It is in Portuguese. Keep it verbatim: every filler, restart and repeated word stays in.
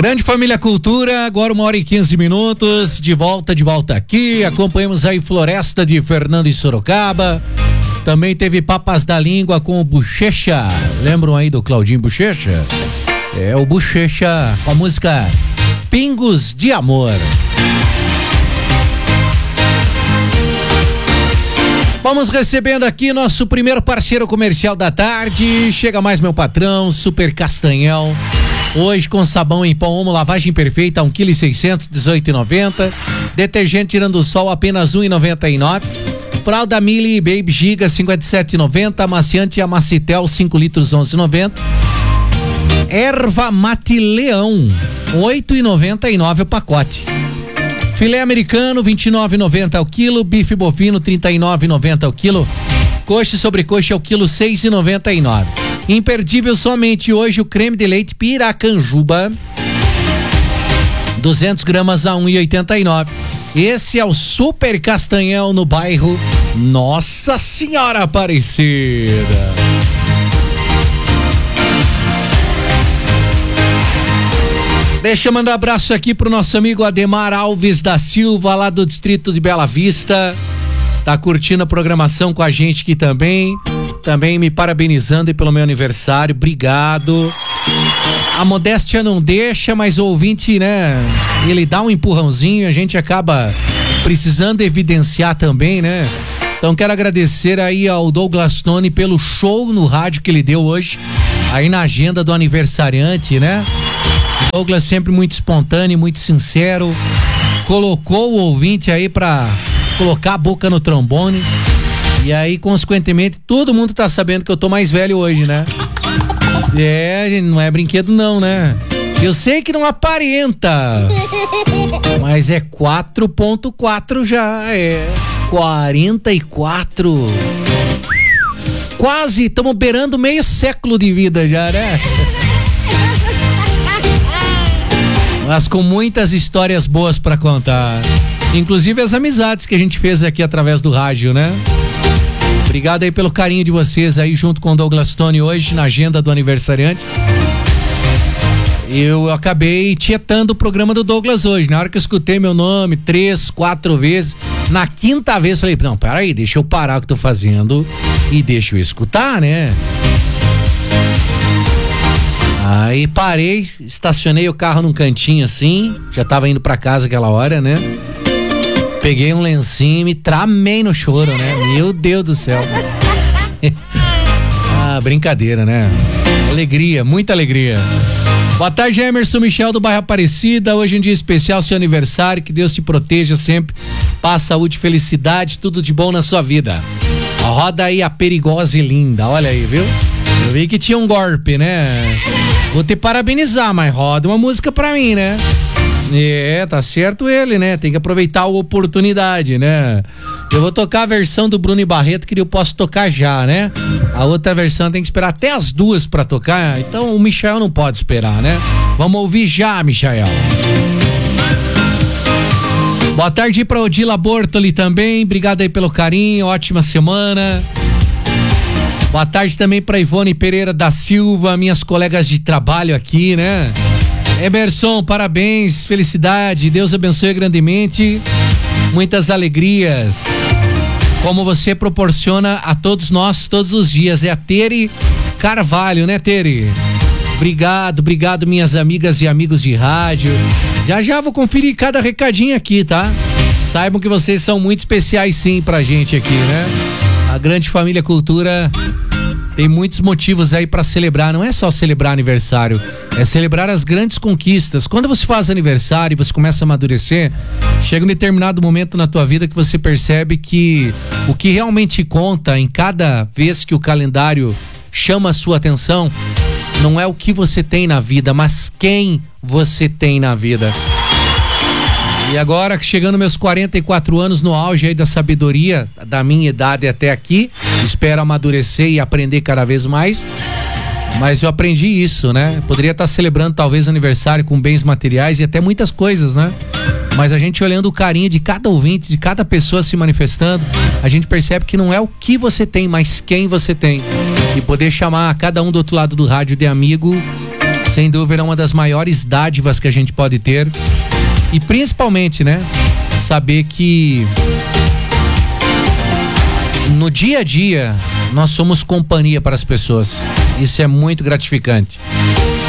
Grande Família Cultura, agora uma hora e quinze minutos, de volta, de volta aqui, acompanhamos aí Floresta de Fernando e Sorocaba, também teve Papas da Língua com o Bochecha, lembram aí do Claudinho Bochecha? É o Bochecha com a música Pingos de Amor. Vamos recebendo aqui nosso primeiro parceiro comercial da tarde, chega mais meu patrão, Super Castanhal. Hoje com sabão em pó Omo, lavagem perfeita, um quilo e seiscentos, dezoito e noventa. Detergente tirando o sol, apenas um e noventa e nove. Fralda Mili Baby Giga, cinquenta e sete e noventa. Amaciante Amacitel, cinco litros, onze e noventa. Erva Mate Leão, oito e noventa e nove o pacote. Filé americano, vinte e nove e noventa o quilo. Bife bovino, trinta e nove e noventa o quilo. Coxa e sobrecoxa ao quilo, seis e noventa e nove. Imperdível somente hoje o creme de leite Piracanjuba, duzentos gramas a um e oitenta e nove. Esse é o Super Castanhal no bairro Nossa Senhora Aparecida. Deixa eu mandar um abraço aqui pro nosso amigo Ademar Alves da Silva, lá do distrito de Bela Vista. Tá curtindo a programação com a gente aqui também. Também me parabenizando aí pelo meu aniversário. Obrigado. A modéstia não deixa, mas o ouvinte, né? Ele dá um empurrãozinho, a gente acaba precisando evidenciar também, né? Então quero agradecer aí ao Douglas Tony pelo show no rádio que ele deu hoje, aí na agenda do aniversariante, né? Douglas sempre muito espontâneo, muito sincero, colocou o ouvinte aí pra colocar a boca no trombone. E aí, consequentemente, todo mundo tá sabendo que eu tô mais velho hoje, né? É, não é brinquedo não, né? Eu sei que não aparenta, mas é quatro ponto quatro já, é quarenta e quatro. Quase, estamos beirando meio século de vida já, né? Mas com muitas histórias boas pra contar. Inclusive as amizades que a gente fez aqui através do rádio, né? Obrigado aí pelo carinho de vocês aí junto com o Douglas Tony hoje na agenda do aniversariante. Eu acabei tietando o programa do Douglas hoje. Na hora que eu escutei meu nome três, quatro vezes, na quinta vez falei, não, peraí, deixa eu parar o que tô fazendo e deixa eu escutar, né? Aí parei, estacionei o carro num cantinho assim, já tava indo pra casa aquela hora, né? Peguei um lencinho e me tramei no choro, né? Meu Deus do céu. Ah, brincadeira, né? Alegria, muita alegria. Boa tarde, Emerson Michel do bairro Aparecida. Hoje é um dia especial, seu aniversário. Que Deus te proteja sempre. Paz, saúde, felicidade, tudo de bom na sua vida. Roda aí a perigosa e linda, olha aí, viu? Eu vi que tinha um golpe, né? Vou te parabenizar, mas roda uma música pra mim, né? É, tá certo ele, né? Tem que aproveitar a oportunidade, né? Eu vou tocar a versão do Bruno e Barreto que eu posso tocar já, né? A outra versão tem que esperar até as duas pra tocar, então o Michael não pode esperar, né? Vamos ouvir já, Michael. Boa tarde pra Odila Bortoli também, obrigado aí pelo carinho, ótima semana. Boa tarde também pra Ivone Pereira da Silva, minhas colegas de trabalho aqui, né? Emerson, parabéns, felicidade, Deus abençoe grandemente, muitas alegrias, como você proporciona a todos nós todos os dias. É a Tere Carvalho, né, Tere? Obrigado, obrigado, minhas amigas e amigos de rádio. Já já vou conferir cada recadinho aqui, tá? Saibam que vocês são muito especiais sim pra gente aqui, né? A Grande Família Cultura tem muitos motivos aí pra celebrar, não é só celebrar aniversário, é celebrar as grandes conquistas. Quando você faz aniversário e você começa a amadurecer, chega um determinado momento na tua vida que você percebe que o que realmente conta em cada vez que o calendário chama a sua atenção não é o que você tem na vida, mas quem você tem na vida. E agora, chegando meus quarenta e quatro anos, no auge aí da sabedoria da minha idade até aqui, espero amadurecer e aprender cada vez mais, mas eu aprendi isso, né? Poderia estar celebrando talvez aniversário com bens materiais e até muitas coisas, né? Mas a gente olhando o carinho de cada ouvinte, de cada pessoa se manifestando, a gente percebe que não é o que você tem, mas quem você tem. E poder chamar cada um do outro lado do rádio de amigo sem dúvida é uma das maiores dádivas que a gente pode ter. E principalmente, né, saber que no dia a dia nós somos companhia para as pessoas. Isso é muito gratificante.